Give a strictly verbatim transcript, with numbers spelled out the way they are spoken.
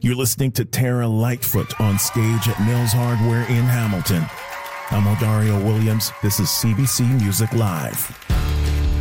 You're listening to Tara Lightfoot on stage at Mills Hardware in Hamilton. I'm Odario Williams. This is C B C Music Live.